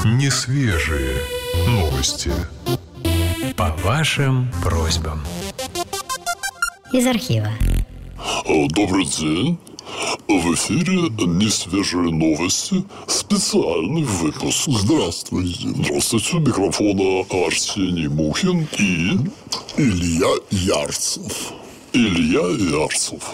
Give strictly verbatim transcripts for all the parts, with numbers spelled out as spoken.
Несвежие новости. По вашим просьбам. Из архива. Добрый день. В эфире «Несвежие новости». Специальный выпуск. Здравствуйте. Здравствуйте. У микрофона Арсений Мухин и... Илья Ярцев. Илья Ярцев.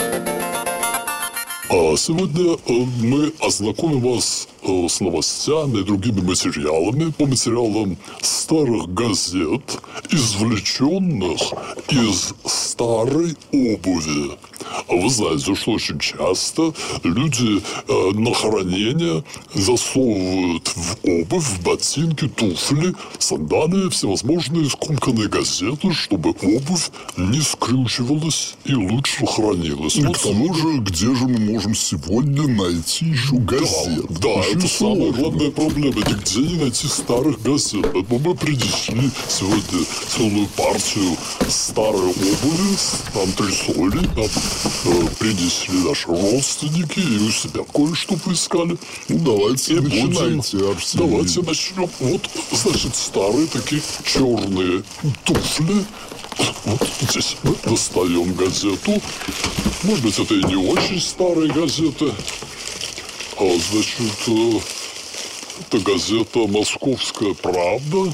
А сегодня мы ознакомим вас с новостями и другими материалами по материалам старых газет, извлеченных из старой обуви. Вы знаете, что очень часто люди э, на хранение засовывают в обувь, в ботинки, туфли, сандалии, всевозможные скомканные газеты, чтобы обувь не скрючивалась и лучше хранилась. И вот к тому же, где же мы можем сегодня найти еще газет? Да, да, это самая главная проблема. Нигде не найти старых газет. Поэтому мы принесли сегодня целую партию старой обуви, там три соли, там э, принесли наши родственники и у себя кое-что поискали. Ну, давайте и начинайте, будем... Арсений. Давайте начнем. Вот, значит, старые такие черные туфли. Вот здесь мы достаем газету. Может быть, это и не очень старые газеты. А, значит, это газета «Московская правда».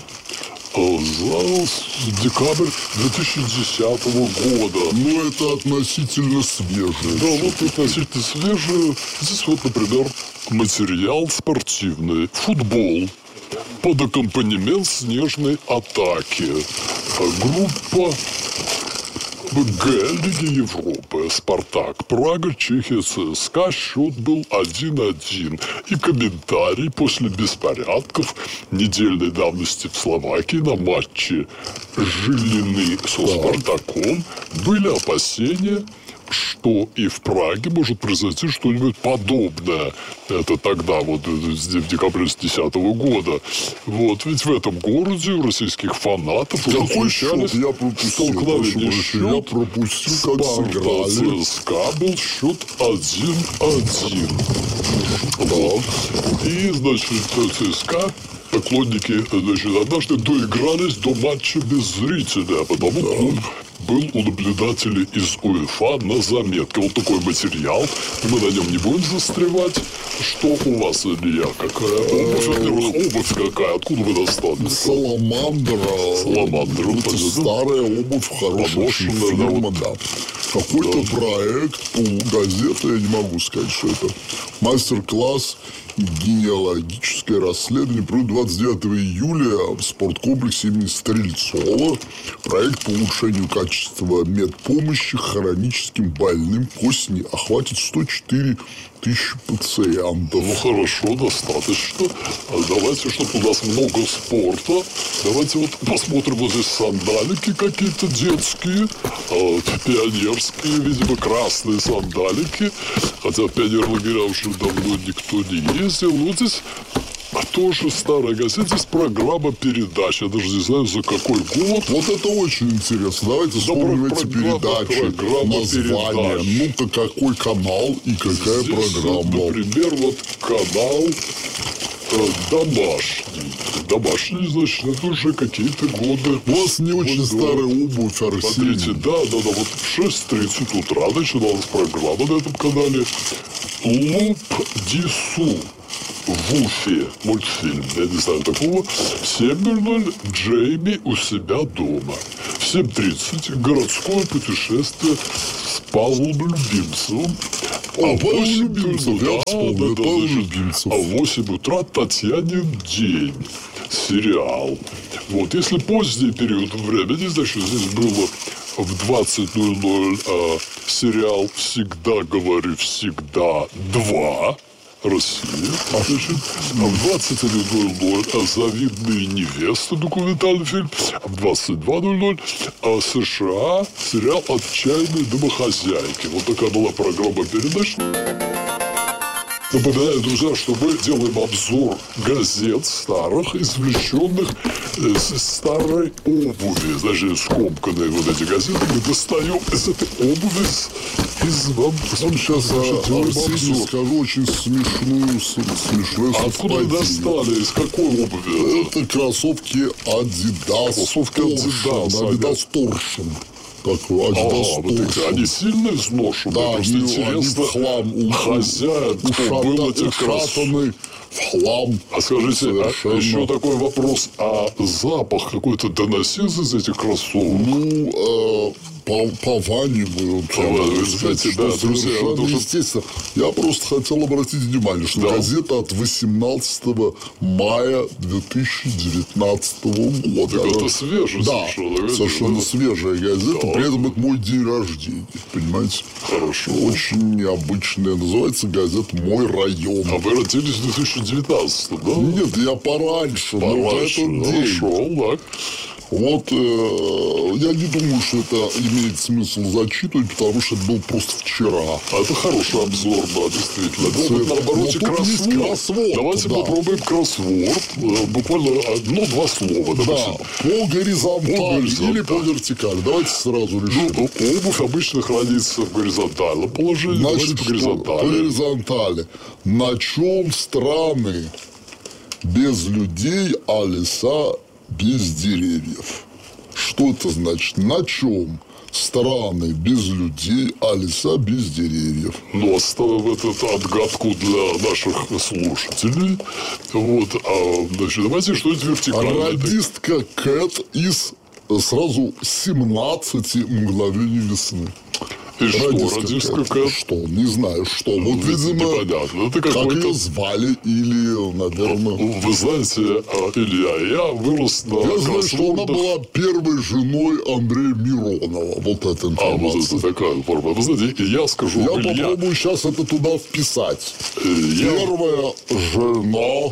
За декабрь две тысячи десятого года. Ну, это относительно свежее. Да, вот относительно свежее. Здесь вот, например, материал спортивный. Футбол. Под аккомпанемент снежной атаки. Группа Г Лиги Европы. Спартак Прага, Чехия, ЦСКА. Счет был один-один. И комментарий: после беспорядков недельной давности в Словакии на матче Жилины со Спартаком были опасения, что и в Праге может произойти что-нибудь подобное. Это тогда, вот в декабре две тысячи десятого года. Вот, ведь в этом городе у российских фанатов уже случались столкновения. Я пропустил, как сыграли. ЦСКА был счет один-один. Да. И, значит, ЦСКА, поклонники, значит, однажды доигрались до матча без зрителя, потому да. он был у наблюдателей из УЕФА на заметке. Вот такой материал. Мы на нем не будем застревать. Что у вас, Илья? Какая обувь? Во-первых, обувь какая? Откуда вы достали? Саламандра. Саламандра. Это старая обувь, хорошая фирма, да. Какой-то да. проект, полугазета, я не могу сказать, что это. Мастер-класс и генеалогическое расследование проведено двадцать девятого июля в спорткомплексе имени Стрельцова. Проект по улучшению качества медпомощи хроническим больным к осени охватит сто четыре тысячи пациентов. Ну, хорошо, достаточно. Давайте, чтобы у нас много спорта. Давайте вот посмотрим, вот здесь сандалики какие-то детские, пионерские, видимо, красные сандалики. Хотя в пионерлагеря уже давно никто не ездил. Вот здесь тоже старая газета, здесь программа передач. Я даже не знаю, за какой год. Вот это очень интересно. Давайте вспомним эти передачи, названия. Ну-ка, какой канал и какая здесь, программа. Например, вот канал э, «Домашний». «Домашний», значит, это уже какие-то годы. У вас не очень вот, старая обувь, Арсений. Смотрите, да, да, да. Вот в шесть тридцать утра начиналась программа на этом канале «Луп Дису». В Уфе мультфильм, я не знаю такого. В семь ноль ноль Джейми у себя дома. В семь тридцать городское путешествие с Павлом Любимцевым. А в восемь утра Татьянин день. Сериал. Вот, если поздний период времени, значит, здесь было в двадцать ноль ноль а, сериал «Всегда говори всегда два». Россия. Значит, в двадцать один ноль ноль «Завидные невесты» документальный фильм. В двадцать два ноль ноль США сериал «Отчаянные домохозяйки». Вот такая была программа передач. Напоминаю, друзья, что мы делаем обзор газет старых, извлеченных из старой обуви. Значит, скомканные вот эти газеты. Мы достаем из этой обуви, из вам... Сейчас я Арсений скажу очень смешную, смешную а откуда вы достали? Из какой обуви? Это кроссовки Adidas. Кроссовки Adidas. Adidas Torsion. Такой Adidas Torsion. Они сильно изношены? Да, просто они, интересно, они в хлам. Хозяин, кто был этих кроссовок. В хлам. А скажите, Совершенно. а еще такой вопрос. А запах какой-то доносился из этих кроссовок? Ну, э, пованивают. Знаете, да, друзья, уже... естественно. Я просто хотел обратить внимание, что да. газета от восемнадцатого мая две тысячи девятнадцатого года. Так это свежая, да, совершенно, совершенно да. свежая газета. Да. При этом это мой день рождения. Понимаете? Хорошо. Очень необычная. Называется газета «Мой район». А вы родились в две тысячи девятнадцатом, да? Нет, я пораньше. Пораньше, но в этот день. Хорошо, так. Вот, э, я не думаю, что это имеет смысл зачитывать, потому что это был просто вчера. А это хороший обзор, да, действительно. Ну, вот на обороте кроссворд. кроссворд. Давайте да. попробуем кроссворд. Буквально одно-два слова. Да, по горизонтали, по горизонтали или по вертикали. Давайте сразу решим. Ну, обувь обычно хранится в горизонтальном положении. Значит, по горизонтали. По горизонтали. На чем страны без людей, а леса без деревьев? Что это значит? На чем страны без людей, а леса без деревьев? Ну, оставим этот отгадку для наших слушателей. Вот, а, значит, давайте что-нибудь вертикальное. Радистка Кэт из сразу семнадцати мгновений весны. И что, радистка Кэт? Что, не знаю, что. Вот, ну, видимо, непонятно. Это как ее звали, или, наверное... Вы знаете, Илья, я вырос на Я знаю, что она была первой женой Андрея Миронова. Вот эта информация. А, вот это такая информация. Вы знаете, я скажу, Я Илья... попробую сейчас это туда вписать. Я... Первая жена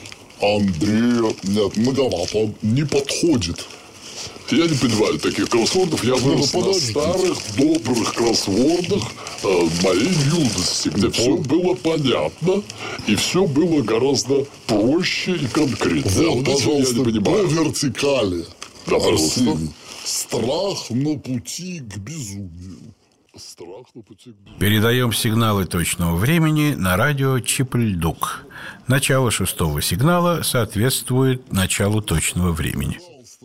Андрея... Нет, многовато. Не подходит. Я не понимаю таких кроссвордов. Я вырос ну, на старых, добрых кроссвордах э, моей юности, где все было понятно, и все было гораздо проще и конкретно. Вот, пожалуйста, я не понимаю. по вертикали. Да, Арсений. Страх на пути к безумию. Страх на пути к безумию. Передаем сигналы точного времени на радио Чип-Ль-Дук. Начало шестого сигнала соответствует началу точного времени.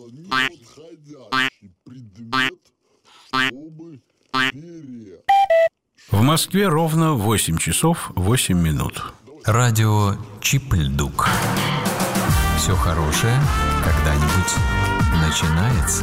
В Москве ровно восемь часов восемь минут. Радио Чип-Ль-Дук. Все хорошее когда-нибудь начинается.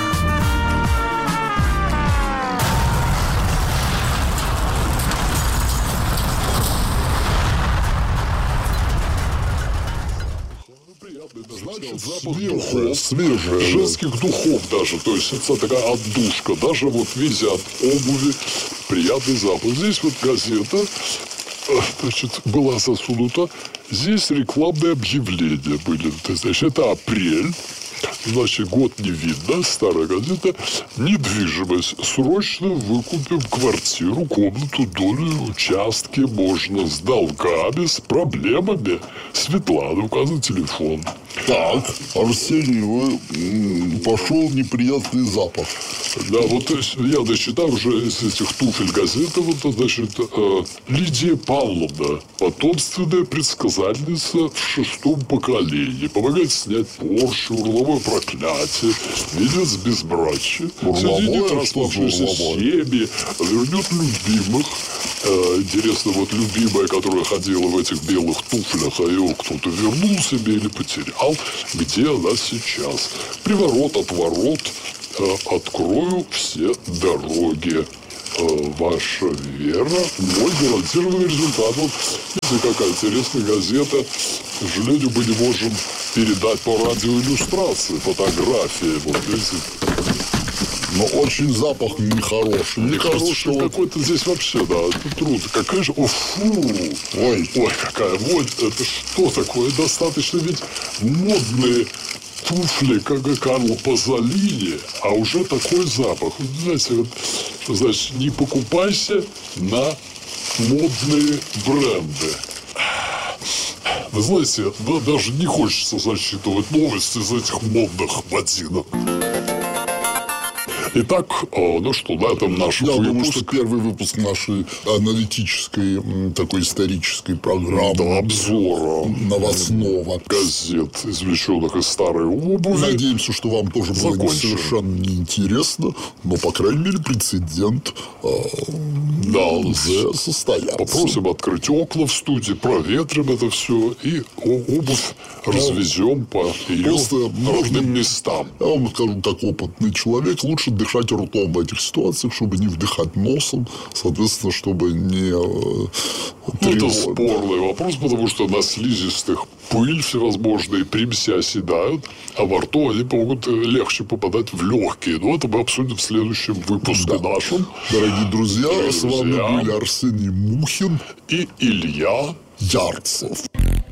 Значит, запах духов, свежие, женских духов даже. То есть, это такая отдушка. Даже вот, видите, от обуви приятный запах. Здесь вот газета, значит, была засунута. Здесь рекламные объявления были. Значит, это апрель. Значит, год не видно, старая газета. Недвижимость. Срочно выкупим квартиру, комнату, долю, участки. Можно с долгами, с проблемами. Светлана, указан телефон. Так, Арсений, вы м, пошел неприятный запах. Да, вот я досчитал уже из этих туфель газеты, вот, значит, э, Лидия Павловна, потомственная предсказательница в шестом поколении, помогает снять порчу, урловое проклятие, венец безбрачия, соединит распавшиеся семьи, вернет любимых. Э, интересно, вот любимая, которая ходила в этих белых туфлях, а ее кто-то вернул себе или потерял, где она сейчас? Приворот, отворот, э, открою все дороги. Э, ваша вера, мой гарантированный результат. Вот, видите, какая интересная газета. К сожалению, мы не можем передать по радио иллюстрации, фотографии. Вот, видите. Но очень запах нехороший. Мне кажется, что какой-то здесь вообще, да, это трудно. Какая же, о, фу, ой, ой, какая вонь, это что такое? Достаточно ведь модные туфли, как и Карло Пазолини, а уже такой запах. Вот, знаете, вот, что значит, не покупайся на модные бренды. Вы знаете, да, даже не хочется засчитывать новости из этих модных ботинок. Итак, ну что, на этом наш Я выпуск. думаю, что первый выпуск нашей аналитической, такой исторической программы. Да, обзора новостного. Газет, извлеченных из старой обуви. Надеемся, что вам тоже было не совершенно неинтересно, но, по крайней мере, прецедент э, да, уже состоялся. Попросим открыть окна в студии, проветрим это все и обувь развезем по ее нужным местам. Я вам скажу, как опытный человек, лучше дышать ртом в этих ситуациях, чтобы не вдыхать носом, соответственно, чтобы не... Ну, это спорный вопрос, потому что на слизистых пыль всевозможные, примеси оседают, а во рту они могут легче попадать в легкие. Но это мы обсудим в следующем выпуске да. нашем. Дорогие друзья, Дорогие с вами друзья. были Арсений Мухин и Илья Ярцев.